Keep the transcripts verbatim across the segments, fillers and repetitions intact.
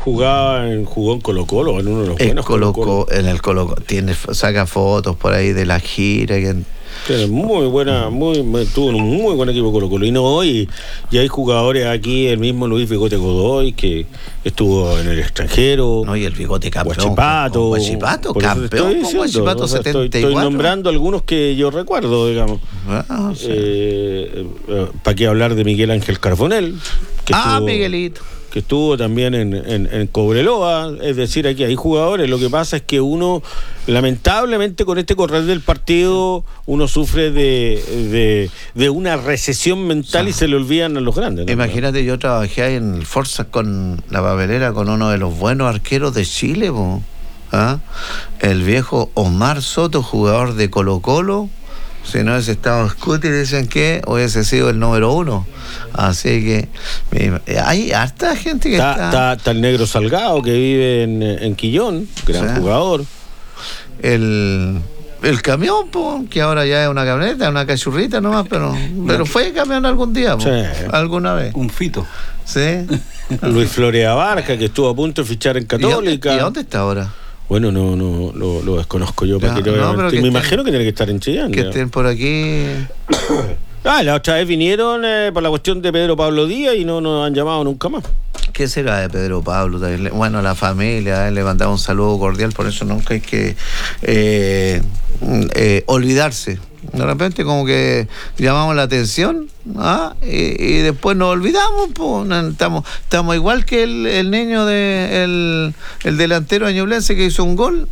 Jugaba en, jugó en Colo Colo, en uno de los en buenos Colo Colo Colo. En el Colo Colo, tiene, saca fotos por ahí de la gira. Que... Tiene muy buena, muy, muy, tuvo un muy buen equipo Colo Colo. Y no, y, y hay jugadores aquí, el mismo Luis Bigote Godoy, que estuvo en el extranjero. No, y el Bigote campeón. Guachipato. Guachipato, campeón con Guachipato, o sea, setenta y cuatro. Estoy, estoy nombrando algunos que yo recuerdo, digamos. Ah, sí. eh, eh, ¿Para qué hablar de Miguel Ángel Carbonell? Que ah, estuvo, Miguelito. Que estuvo también en, en, en Cobreloa. Es decir, aquí hay jugadores. Lo que pasa es que uno, lamentablemente, con este correr del partido, uno sufre de, de, de una recesión mental, sí, y se le olvidan a los grandes, ¿no? Imagínate, yo trabajé ahí en Forza con la papelera con uno de los buenos arqueros de Chile, po. ¿Ah? El viejo Omar Soto, jugador de Colo Colo. Si no hubiese estado Scuti, dicen que hubiese sido el número uno. Así que hay harta gente que está. Está, está, está el Negro Salgado, que vive en, en Quillón, gran, sí, jugador. El, el camión, po, que ahora ya es una camioneta, una cachurrita nomás, pero, pero fue camión algún día, po, sí, alguna vez. Un fito. Sí. Luis Flores Abarca, que estuvo a punto de fichar en Católica. ¿Y dónde, ¿y dónde está ahora? Bueno, no, no, lo, lo desconozco yo. Para no, que no, me estén, imagino que tiene que estar en Chillán. Que ya estén por aquí. Ah, la otra vez vinieron eh, por la cuestión de Pedro Pablo Díaz y no nos han llamado nunca más. ¿Qué será de Pedro Pablo? Bueno, la familia, eh, le mandaba un saludo cordial, por eso nunca hay que eh, eh, olvidarse. De repente como que llamamos la atención, ¿ah? y, y después nos olvidamos, pues. estamos, estamos igual que el, el niño de el, el delantero añublense que hizo un gol,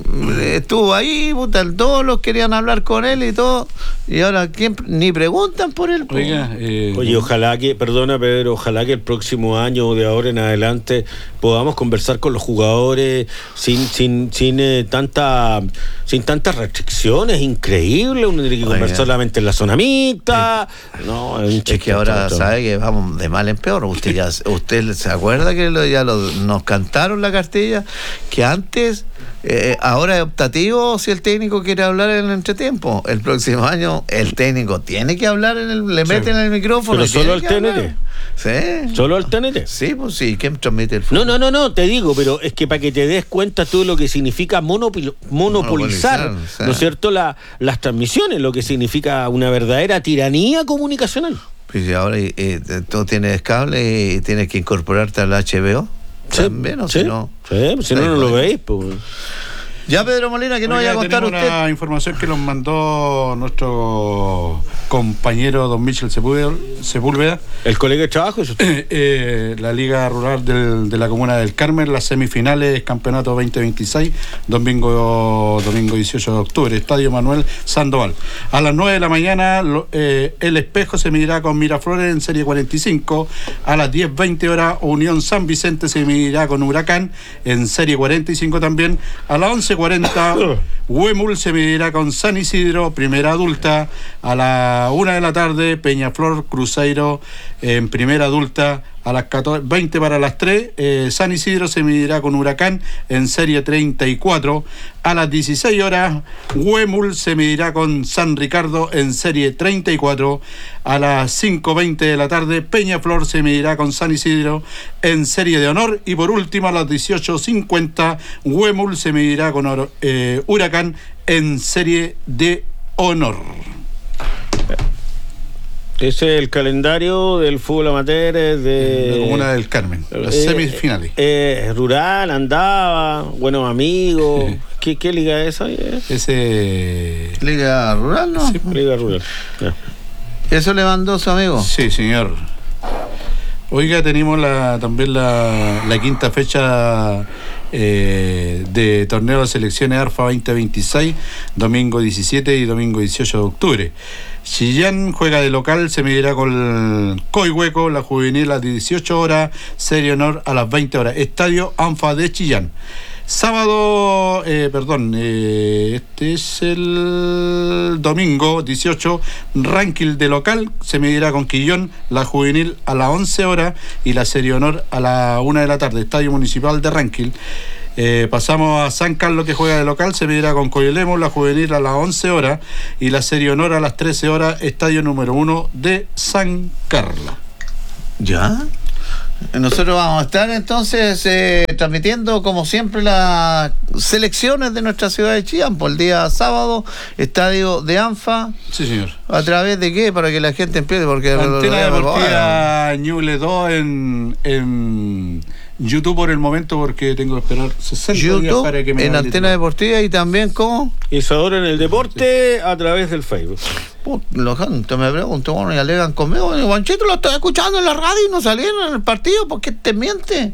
estuvo ahí, puta, todos los querían hablar con él y todo, y ahora ¿quién? Ni preguntan por él, pues. Oiga, eh, oye, ojalá que, perdona Pedro, ojalá que el próximo año o de ahora en adelante podamos conversar con los jugadores sin sin sin eh, tanta sin tantas restricciones. Increíble, uno tiene que conversar Oiga. solamente en la zona mixta. Eh, no, es, un es que ahora todo. Sabe que vamos de mal en peor. Usted ya usted se acuerda que lo, ya lo, nos cantaron la cartilla que antes, eh, ahora es optativo si el técnico quiere hablar en el entretiempo. El próximo año el técnico tiene que hablar, en el, le sí. meten en el micrófono. Pero solo al T N T. Sí. ¿Solo al T N T? Sí, pues sí. ¿Quién transmite el fútbol? No, no, no, no, te digo, pero es que para que te des cuenta tú lo que significa monopil- monopolizar, monopolizar sí. ¿no es cierto? La, las transmisiones, lo que significa una verdadera tiranía comunicacional. Pues ahora eh, tú tienes cable y tienes que incorporarte al H B O. Sí, también, o sí, si no. Sí, si no, no lo veis, pues. Ya, Pedro Molina, que no vaya a contar usted. Una información que nos mandó nuestro compañero don Michel Sepúlveda. El colega de trabajo. ¿Es eh, eh, la Liga Rural del, de la Comuna del Carmen, las semifinales, campeonato veinte veintiséis, domingo domingo dieciocho de octubre, Estadio Manuel Sandoval. A las nueve de la mañana, lo, eh, El Espejo se medirá con Miraflores en serie cuarenta y cinco. A las diez veinte horas, Unión San Vicente se medirá con Huracán en serie cuarenta y cinco también. A las once cuarenta, Huemul se medirá con San Isidro, primera adulta. A la una de la tarde, Peñaflor Cruzeiro en primera adulta. A las catorce veinte para las tres, eh, San Isidro se medirá con Huracán en serie treinta y cuatro. A las dieciséis horas, Huemul se medirá con San Ricardo en serie treinta y cuatro. A las cinco veinte de la tarde, Peñaflor se medirá con San Isidro en serie de honor. Y por último, a las dieciocho cincuenta, Huemul se medirá con oro, eh, Huracán en serie de honor. Ese es el calendario del fútbol amateur de la Comuna del Carmen, las eh, semifinales. Eh, rural, andaba, buenos amigos. Sí. ¿Qué, ¿Qué liga es esa? Ese... Liga Rural, ¿no? Sí, Liga Rural. Ya. ¿Eso le mandó su amigo? Sí, señor. Oiga, tenemos la, también la, la quinta fecha eh, de torneo de selecciones ARFA veinte veintiséis, domingo diecisiete y domingo dieciocho de octubre. Chillán juega de local, se medirá con Coihueco, la juvenil a las dieciocho horas, serie honor a las veinte horas. Estadio ANFA de Chillán. Sábado, eh, perdón, eh, este es el domingo dieciocho, Ranquil de local, se medirá con Quillón, la juvenil a las once horas y la serie honor a la una de la tarde, Estadio Municipal de Ranquil. Eh, pasamos a San Carlos, que juega de local, se medirá con Coyolemo, la juvenil a las once horas y la serie honor a las trece horas, Estadio número uno de San Carlos. ¿Ya? Nosotros vamos a estar entonces eh, transmitiendo como siempre las selecciones de nuestra ciudad de Chillán por el día sábado, estadio de ANFA. Sí, señor. ¿A través de qué? Para que la gente empiece, porque Antena Deportiva Ñuble dos en, en YouTube por el momento, porque tengo que esperar sesenta YouTube, días para que me en habiliten. Antena Deportiva y también como Isadora en el deporte a través del Facebook. la gente me pregunta, bueno, y alegan conmigo, bueno, Juanchito, lo estoy escuchando en la radio y no salieron en el partido, ¿por qué te miente?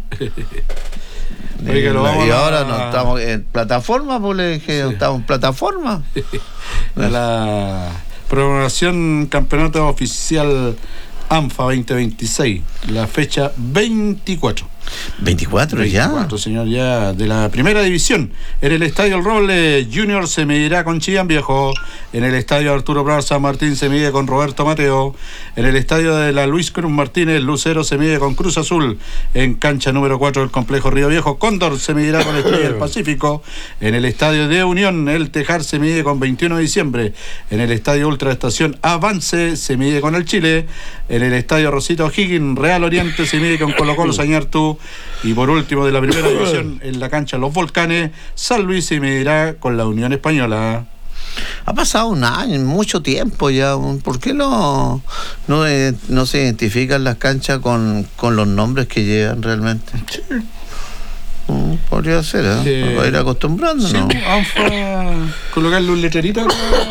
Oiga, lo vamos y ahora a... no estamos en plataforma, pues le dije, Sí. no estamos en plataforma. A la programación campeonato oficial ANFA veinte veintiséis, la fecha veinticuatro. veinticuatro ya. veinticuatro, señor, ya de la primera división. En el Estadio El Roble, Junior se medirá con Chillán Viejo. En el Estadio Arturo Prat San Martín se mide con Roberto Mateo. En el Estadio de la Luis Cruz Martínez, Lucero se mide con Cruz Azul. En cancha número cuatro del complejo Río Viejo, Cóndor se medirá con Estrella del Pacífico. En el Estadio de Unión, El Tejar se mide con veintiuno de diciembre. En el Estadio Ultra Estación Avance se mide con el Chile. En el Estadio Rosito O'Higgins, Real Oriente se mide con Colo Colo Sañartu. Y por último, de la primera división, en la cancha Los Volcanes, San Luis se medirá con la Unión Española. Ha pasado un año, mucho tiempo ya. ¿Por qué no, no, eh, no se identifican las canchas con, con los nombres que llevan realmente? Sí. Mm, podría ser, ¿eh? Sí. Para ir acostumbrando, Sí, ¿no? ANFA, colocarle un letrerito.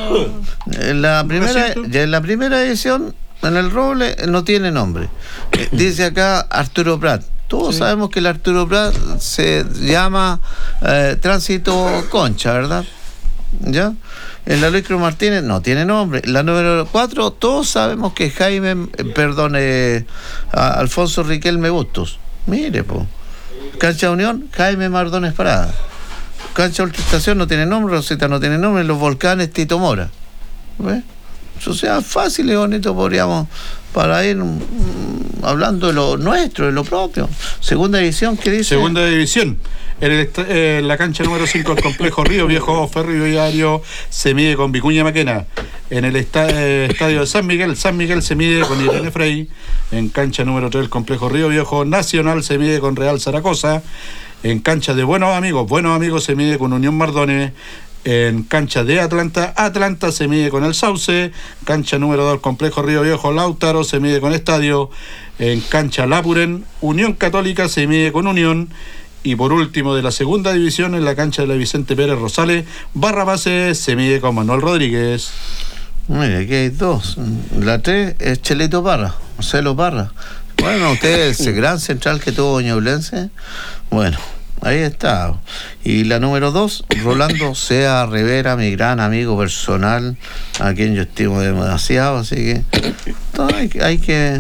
En la primera, asiento? ya en la primera edición, en el Roble, no tiene nombre. Eh, Dice acá Arturo Prat. Todos Sí. sabemos que el Arturo Prat se llama eh, Tránsito Concha, ¿verdad? ¿Ya? En la Luis Cruz Martínez no tiene nombre. La número cuatro, todos sabemos que Jaime, eh, perdón, eh, a- Alfonso Riquelme Bustos. Mire, po. Cancha Unión, Jaime Mardones Parada. Cancha Ultra Estación no tiene nombre, Rosita no tiene nombre, Los Volcanes Tito Mora. ¿Ves? Eso sea fácil y bonito, podríamos, para ir mm, hablando de lo nuestro, de lo propio. Segunda división, ¿qué dice? Segunda división. En, el est- en la cancha número cinco del complejo Río Viejo Ferroviario se mide con Vicuña Maquena. En el esta- eh, estadio de San Miguel, San Miguel se mide con Irene Frey. En cancha número tres del complejo Río Viejo Nacional se mide con Real Zaragoza. En cancha de Buenos Amigos, Buenos Amigos se mide con Unión Mardones. En cancha de Atlanta, Atlanta se mide con el Sauce. Cancha número dos, complejo Río Viejo, Lautaro se mide con Estadio. En cancha Lapuren, Unión Católica se mide con Unión. Y por último, de la segunda división, en la cancha de la Vicente Pérez Rosales, Barra Base se mide con Manuel Rodríguez. Mire, aquí hay dos. La tres es Chelito Parra, Marcelo Parra. Bueno, usted es el gran central que tuvo Ñublense. Bueno, ahí está. Y la número dos, Rolando Sea Rivera, mi gran amigo personal, a quien yo estimo demasiado, así que no, hay, que- hay que...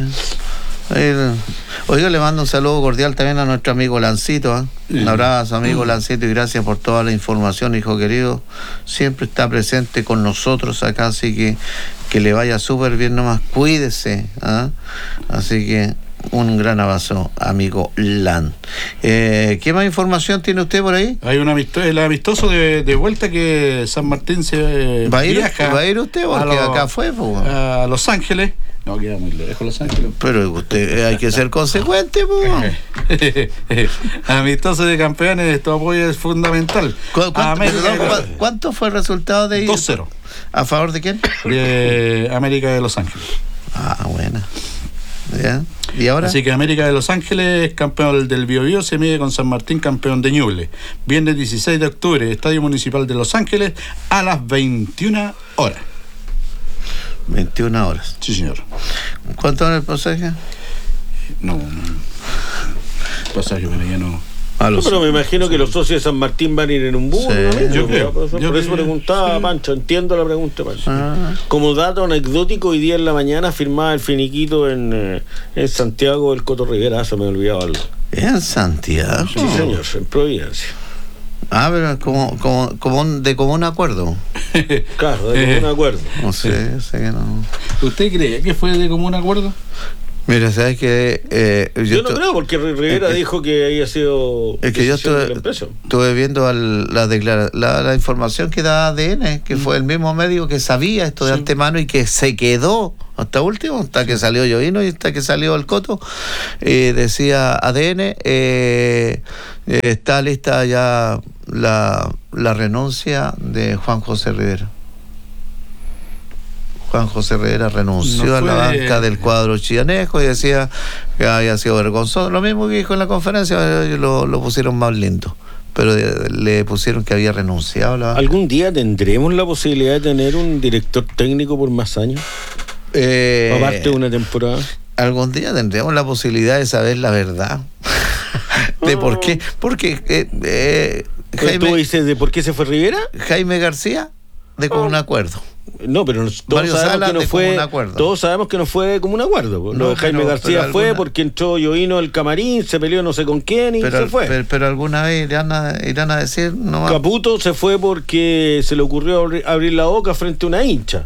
eh, Oiga, le mando un saludo cordial también a nuestro amigo Lancito, ¿eh? Un abrazo, amigo Lancito, y gracias por toda la información, hijo querido. Siempre está presente con nosotros acá, así que que le vaya súper bien nomás, cuídese, ¿ah? Así que un gran abrazo, amigo Lan. Eh, ¿Qué más información tiene usted por ahí? Hay un amistoso, el amistoso de, de vuelta que San Martín se eh, ¿Va a ir, viaja ¿va a ir usted? Porque a lo- acá fue, po. a Los Ángeles. No, queda muy lejos Los Ángeles. Pero usted eh, hay que ser consecuente, po. Amistoso de campeones, tu apoyo es fundamental. ¿Cu- cuánto, América perdón, de- cua- ¿Cuánto fue el resultado de ir? dos cero ¿A favor de quién? de América de Los Ángeles. Ah, buena. ¿Ya? ¿Y ahora? Así que América de Los Ángeles, campeón del Biobío, se mide con San Martín, campeón de Ñuble. Viernes dieciséis de octubre, Estadio Municipal de Los Ángeles, a las veintiuna horas. veintiuna horas. Sí, señor. ¿Cuánto era el pasaje? No, no. Pasaje, pero ya no. A No, los... pero me imagino que los socios de San Martín van a ir en un bus. Sí, ¿no? yo creo, Por eso, yo por eso creo, preguntaba, sí. Pancho. Entiendo la pregunta, Pancho. Ah. Como dato anecdótico, hoy día en la mañana firmaba el finiquito en, eh, en Santiago del Coto Rivera. Se me olvidaba algo. En Santiago. Sí, señor, en Providencia. Ah, pero como, como, como un- de común acuerdo. Claro, de común acuerdo. No sé, sé que no. ¿Usted cree que fue de común acuerdo? Mira, ¿sabes qué? Eh, yo, yo no to- creo, porque Rivera es que, dijo que había sido. Es que yo estuve, estuve viendo al, la, declara, la, la información que da A D N, que mm. fue el mismo medio que sabía esto de sí. antemano y que se quedó hasta último, hasta sí. que salió Llovino y hasta que salió el Coto. Eh, decía A D N, eh, eh, está lista ya la, la renuncia de Juan José Rivera. Juan José Rivera renunció no a la banca del cuadro chillanesco y decía que había sido vergonzoso. Lo mismo que dijo en la conferencia, lo, lo pusieron más lindo, pero le pusieron que había renunciado a la banca. ¿Algún día tendremos la posibilidad de tener un director técnico por más años? Eh, Aparte de una temporada. Algún día tendremos la posibilidad de saber la verdad. ¿De por qué? Porque eh, eh, Jaime, ¿tú dices de por qué se fue Rivera? Jaime García, de con oh. un acuerdo. No, pero todos sabemos que no fue todos sabemos que no fue como un acuerdo. Lo de Jaime pero, García pero fue alguna... porque entró Llovino al camarín, se peleó no sé con quién y pero, se fue. Pero, pero alguna vez irán a, irán a decir no va... Caputo se fue porque se le ocurrió abrir, abrir la boca frente a una hincha.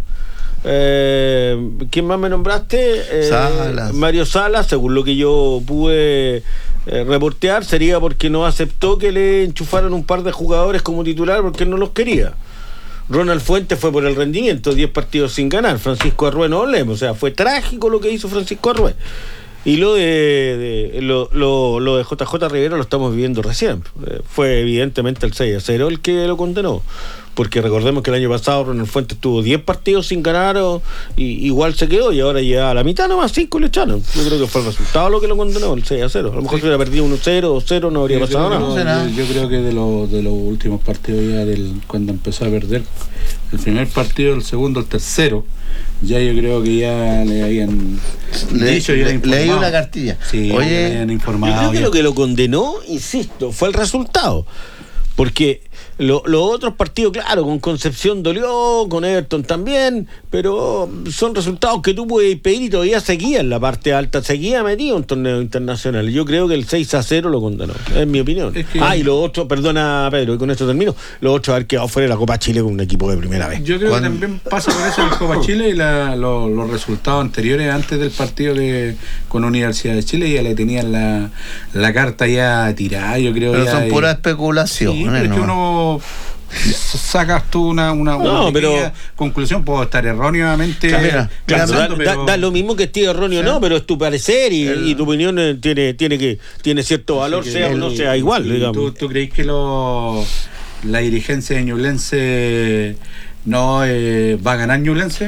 Eh, ¿Quién más me nombraste? Eh, Salas. Mario Salas, según lo que yo pude eh, reportear, sería porque no aceptó que le enchufaran un par de jugadores como titular porque no los quería. Ronald Fuentes fue por el rendimiento, diez partidos sin ganar. Francisco Arrué no hablemos, o sea, fue trágico lo que hizo Francisco Arrué. Y lo de, de lo, lo, lo de J J Rivera lo estamos viviendo recién. Eh, fue evidentemente el seis a cero el que lo condenó. Porque recordemos que el año pasado Ronald Fuentes tuvo diez partidos sin ganar o, y, igual se quedó y ahora ya a la mitad nomás cinco le echaron. Yo creo que fue el resultado lo que lo condenó, el seis a cero. A lo mejor sí. si hubiera perdido uno cero o cero no habría yo pasado nada. No, yo, yo creo que de, lo, de los últimos partidos ya del cuando empezó a perder el primer partido, el segundo, el tercero, ya yo creo que ya le habían le, dicho, le, ya le leí una cartilla. Sí, Oye, le habían informado. Yo creo que ya. lo que lo condenó, insisto, fue el resultado. Porque los lo otros partidos, claro, con Concepción dolió, con Everton también, pero son resultados que tú puedes pedir y todavía seguía en la parte alta, seguía metido en torneo internacional. Yo creo que el seis a cero lo condenó, es mi opinión. Es que... Ah, y lo otro, perdona Pedro, y con esto termino, lo otro haber quedado fuera de la Copa Chile con un equipo de primera vez. Yo creo Cuando... que también pasa por eso en la Copa Chile y la, lo, los resultados anteriores antes del partido de, con Universidad de Chile ya le tenían la, la carta ya tirada, yo creo. Pero ya son de... pura especulación. Sí, pero es que uno sacas tú una, una, no, una pero, conclusión, puedo estar erróneamente claro, claro, pensando, da, pero... da lo mismo que esté erróneo, ¿sí? No, pero es tu parecer y, el, y tu opinión tiene tiene que tiene cierto valor, sí, sea el, o no sea igual, digamos. ¿Tú, tú crees que lo, la dirigencia de Ñublense no eh, va a ganar Ñublense?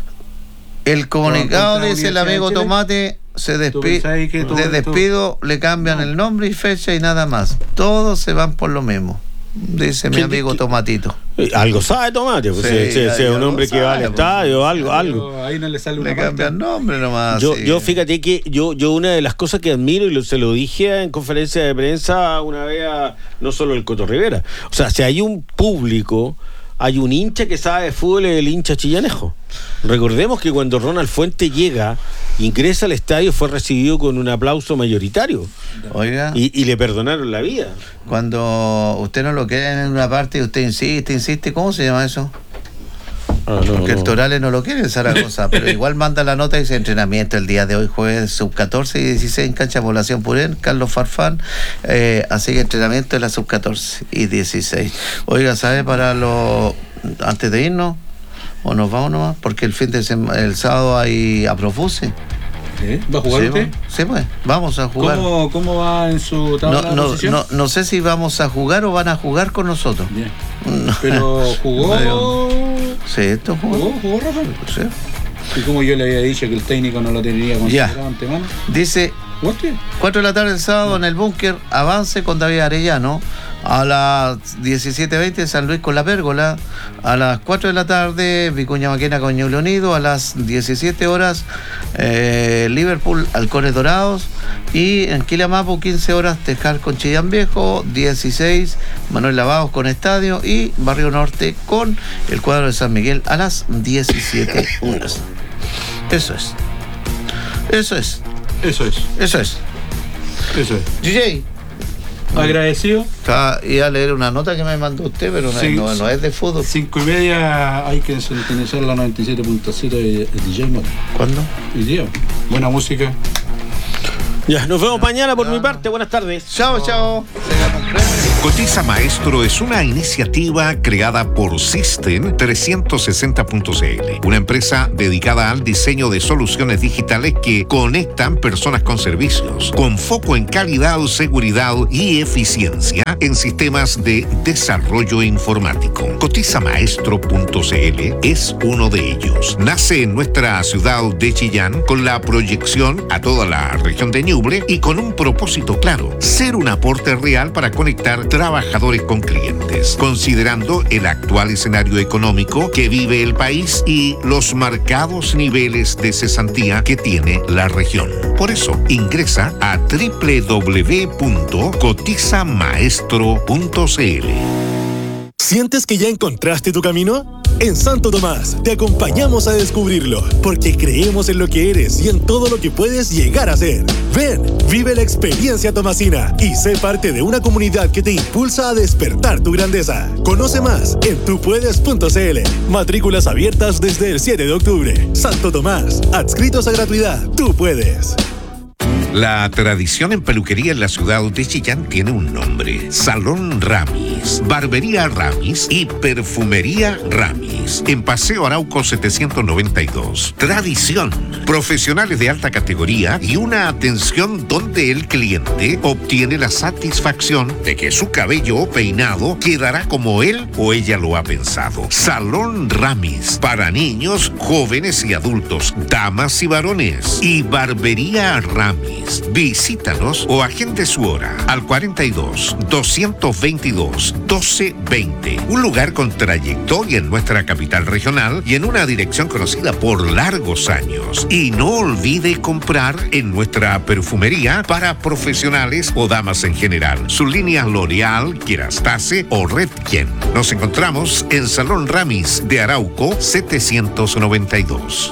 El comunicado dice el amigo Tomate se despide, de despido le cambian el nombre y fecha y nada más. Todos se van por lo mismo. Dice mi amigo que, Tomatito. Algo sabe Tomate, pues sí, si es un hombre que va al estadio, algo, algo. Ahí no le sale una le cambian nombre nomás. Yo, sí. yo fíjate que yo, yo una de las cosas que admiro, y lo, se lo dije en conferencia de prensa una vez a no solo el Coto Rivera. O sea, si hay un público, hay un hincha que sabe de fútbol, es el hincha chillanejo. Recordemos que cuando Ronald Fuente llega, ingresa al estadio, fue recibido con un aplauso mayoritario. Oiga. Y, y le perdonaron la vida. Cuando usted no lo quiere en una parte y usted insiste, insiste, ¿cómo se llama eso? Ah, no, Porque no. el Torales no lo quiere en Zaragoza, pero igual manda la nota y dice entrenamiento el día de hoy, jueves sub catorce y dieciséis en cancha de Población Purén, Carlos Farfán, eh, así que entrenamiento de la sub catorce y dieciséis. Oiga, ¿sabe para lo antes de irnos? ¿O nos vamos nomás? Porque el fin de semana, el sábado hay a Profuse. ¿Sí? ¿Va a jugar sí, usted? Sí, pues, vamos a jugar. ¿Cómo, cómo va en su tabla no, de no, posición? No, no sé si vamos a jugar o van a jugar con nosotros. Bien. Pero jugó... Sí, esto jugó. ¿Jugó, jugó Rafa? Sí. Y como yo le había dicho que el técnico no lo tenía considerado antemano. Dice, cuatro de la tarde el sábado no. en el búnker, avance con David Arellano. A las diecisiete veinte San Luis con la Pérgola. A las cuatro de la tarde Vicuña Maquena con Ñuble Unido. A las diecisiete horas eh, Liverpool Halcones Dorados. Y en Quilamapu quince horas Tejar con Chillán Viejo. dieciséis Manuel Lavados con Estadio. Y Barrio Norte con el cuadro de San Miguel a las diecisiete horas. Eso es. Eso es. Eso es. Eso es. Eso es. D J. Agradecido. Iba a leer una nota que me mandó usted, pero no, sí, no, no es de fútbol. Cinco y media hay que sintonizar la noventa y siete punto siete de D J Mota. ¿Cuándo? Y día. Buena música. Ya, nos vemos mañana por mi parte. Buenas tardes. Chao, chao. Cotiza Maestro es una iniciativa creada por System trescientos sesenta punto c l, una empresa dedicada al diseño de soluciones digitales que conectan personas con servicios, con foco en calidad, seguridad y eficiencia en sistemas de desarrollo informático. Cotiza Maestro punto c l es uno de ellos. Nace en nuestra ciudad de Chillán con la proyección a toda la región de Ñuble y con un propósito claro: ser un aporte real para conectar trabajadores con clientes, considerando el actual escenario económico que vive el país y los marcados niveles de cesantía que tiene la región. Por eso, ingresa a doble u doble u doble u punto cotiza maestro punto c l. ¿Sientes que ya encontraste tu camino? En Santo Tomás te acompañamos a descubrirlo, porque creemos en lo que eres y en todo lo que puedes llegar a ser. Ven, vive la experiencia tomasina y sé parte de una comunidad que te impulsa a despertar tu grandeza. Conoce más en tu puedes punto c l. Matrículas abiertas desde el siete de octubre. Santo Tomás, adscritos a gratuidad. Tú puedes. La tradición en peluquería en la ciudad de Chillán tiene un nombre: Salón Ramis, Barbería Ramis y Perfumería Ramis, en Paseo Arauco setecientos noventa y dos. Tradición, profesionales de alta categoría y una atención donde el cliente obtiene la satisfacción de que su cabello o peinado quedará como él o ella lo ha pensado. Salón Ramis, para niños, jóvenes y adultos, damas y varones. Y Barbería Ramis. Visítanos o agende su hora al cuarenta y dos, doscientos veintidós, doce veinte. Un lugar con trayectoria en nuestra capital regional y en una dirección conocida por largos años. Y no olvide comprar en nuestra perfumería para profesionales o damas en general. Sus líneas L'Oreal, Kerastase o Redken. Nos encontramos en Salón Ramis de Arauco setecientos noventa y dos.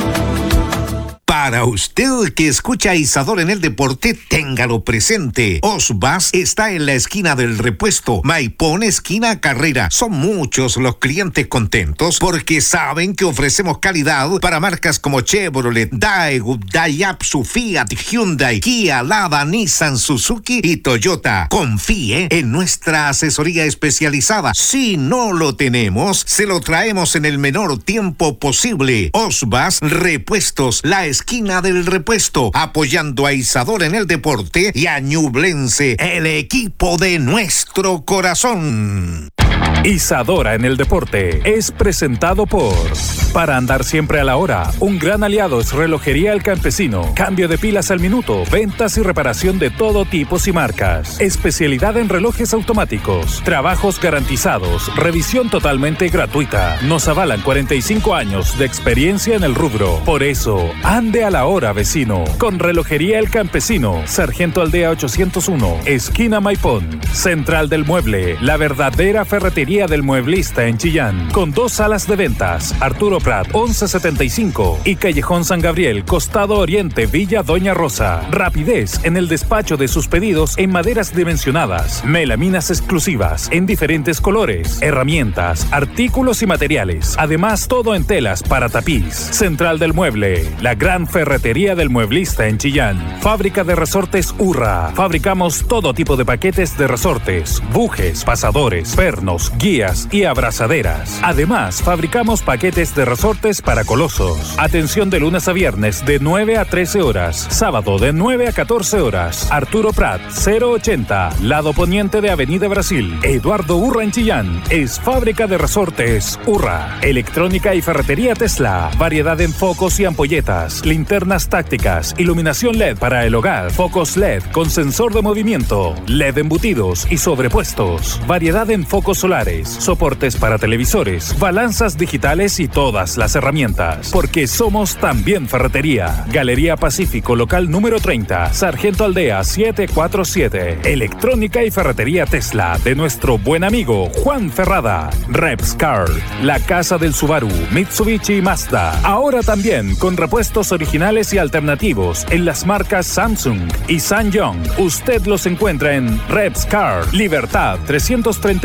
Para usted que escucha a Isadora en el deporte, téngalo presente. Osbas está en la esquina del Repuesto, Maipón, esquina Carrera. Son muchos los clientes contentos porque saben que ofrecemos calidad para marcas como Chevrolet, Daewoo, Daihatsu, Fiat, Hyundai, Kia, Lada, Nissan, Suzuki y Toyota. Confíe en nuestra asesoría especializada. Si no lo tenemos, se lo traemos en el menor tiempo posible. Osbas Repuestos, la esquina del Repuesto, apoyando a Isadora en el deporte y a Ñublense, el equipo de nuestro corazón. Isadora en el deporte es presentado por... Para andar siempre a la hora, un gran aliado es Relojería El Campesino. Cambio de pilas al minuto, ventas y reparación de todo tipo y marcas. Especialidad en relojes automáticos, trabajos garantizados, revisión totalmente gratuita. Nos avalan cuarenta y cinco años de experiencia en el rubro. Por eso, ande a la hora, vecino. Con Relojería El Campesino, Sargento Aldea ochocientos uno, esquina Maipón. Central del Mueble, la verdadera ferretería del mueblista en Chillán, con dos salas de ventas: Arturo Prat once setenta y cinco y Callejón San Gabriel, costado oriente, Villa Doña Rosa. Rapidez en el despacho de sus pedidos en maderas dimensionadas, melaminas exclusivas en diferentes colores, herramientas, artículos y materiales. Además, todo en telas para tapiz. Central del Mueble, la gran ferretería del mueblista en Chillán. Fábrica de resortes Urra. Fabricamos todo tipo de paquetes de resortes, bujes, pasadores, pernos, guías y abrazaderas. Además, fabricamos paquetes de resortes para colosos. Atención de lunes a viernes de nueve a trece horas. Sábado de nueve a catorce horas. Arturo Prat, cero ochenta, lado poniente de Avenida Brasil. Eduardo Urra en Chillán. Es fábrica de resortes Urra. Electrónica y ferretería Tesla. Variedad en focos y ampolletas. Linternas tácticas. Iluminación L E D para el hogar. Focos L E D con sensor de movimiento. L E D embutidos y sobrepuestos. Variedad en focos solares. Soportes para televisores. Balanzas digitales y todas las herramientas. Porque somos también ferretería. Galería Pacífico, local número treinta. Sargento Aldea setecientos cuarenta y siete. Electrónica y ferretería Tesla de nuestro buen amigo Juan Ferrada. Repscar, la casa del Subaru, Mitsubishi y Mazda. Ahora también con repuestos originales y alternativos en las marcas Samsung y Sanyong. Usted los encuentra en Repscar, Libertad trescientos treinta y ocho en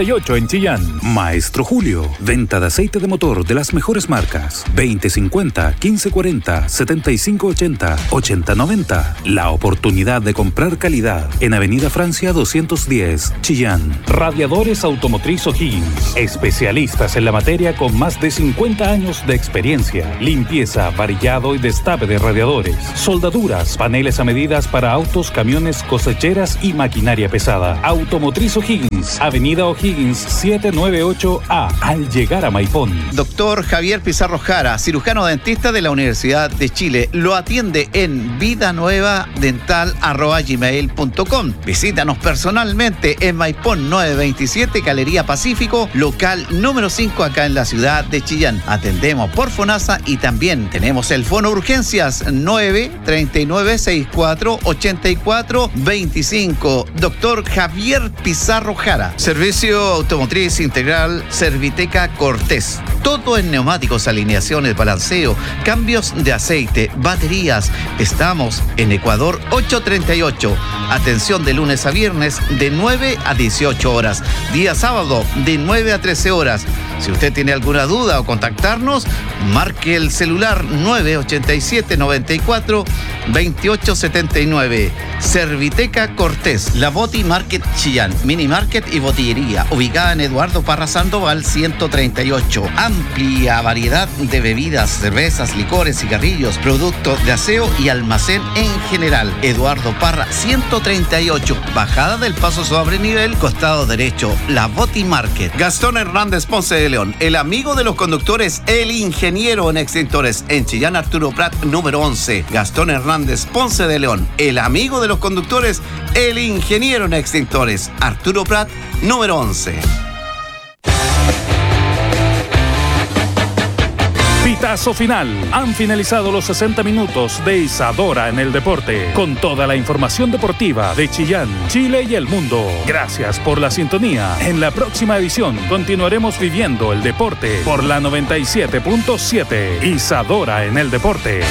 Chillán. Maestro Julio, venta de aceite de motor de las mejores marcas. veinte cincuenta, quince cuarenta, setenta y cinco ochenta, ochenta noventa. La oportunidad de comprar calidad en Avenida Francia doscientos diez, Chillán. Radiadores Automotriz O'Higgins. Especialistas en la materia con más de cincuenta años de experiencia. Limpieza, varillado y destape de radiadores. Soldaduras, paneles a medidas para autos, camiones, cosecheras y maquinaria pesada. Automotriz O'Higgins, Avenida O'Higgins setecientos noventa y ocho A, al llegar a Maipón. Doctor Javier Pizarro Jara, cirujano dentista de la Universidad de Chile. Lo atiende en vidanuevadental arroba gmail punto com. Visítanos personalmente en Maipón novecientos veintisiete, Galería Pacífico, local número cinco, acá en la ciudad de Chillán. Atendemos por FONASA y también tenemos el Fono Urgencias nueve treinta y nueve sesenta y cuatro ochenta y cuatro veinticinco. Doctor Javier Pizarro Jara. Servicio Automotriz Integral Serviteca Cortés. Todo en neumáticos, alineaciones, balanceo, cambios de aceite, baterías. Estamos en Ecuador ochocientos treinta y ocho. Atención de lunes a viernes de nueve a dieciocho horas. Día sábado de nueve a trece horas. Si usted tiene alguna duda o contactarnos, marque el celular nueve ochenta y siete noventa y cuatro veintiocho setenta y nueve. Serviteca Cortés, la Boti Market Chillán, Mini Market y Botillería, ubicada en Eduardo Parra Sandoval ciento treinta y ocho. Amplia variedad de bebidas, cervezas, licores, cigarrillos, productos de aseo y almacén en general. Eduardo Parra ciento treinta y ocho, bajada del Paso sobre nivel, costado derecho, la Boti Market. Gastón Hernández Ponce de León, el amigo de los conductores, el ingeniero en extintores, en Chillán Arturo Prat número once. Gastón Hernández Ponce de León, el amigo de los conductores, el ingeniero en extintores, Arturo Prat número once. Pitazo final. Han finalizado los sesenta minutos de Isadora en el deporte, con toda la información deportiva de Chillán, Chile y el mundo. Gracias por la sintonía. En la próxima edición continuaremos viviendo el deporte por la noventa y siete punto siete. Isadora en el deporte.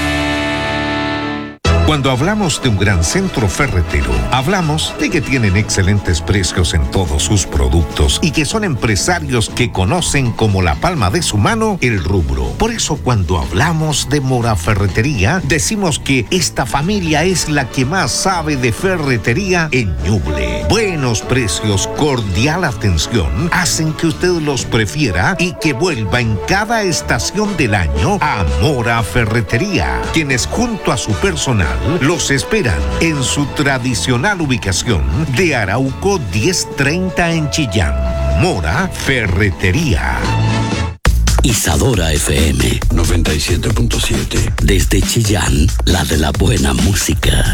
Cuando hablamos de un gran centro ferretero, hablamos de que tienen excelentes precios en todos sus productos y que son empresarios que conocen como la palma de su mano el rubro. Por eso cuando hablamos de Mora Ferretería, decimos que esta familia es la que más sabe de ferretería en Ñuble. Buenos precios, cordial atención, hacen que usted los prefiera y que vuelva en cada estación del año a Mora Ferretería, quienes junto a su personal los esperan en su tradicional ubicación de Arauco diez treinta en Chillán. Mora Ferretería. Isadora F M noventa y siete punto siete. Desde Chillán, la de la buena música.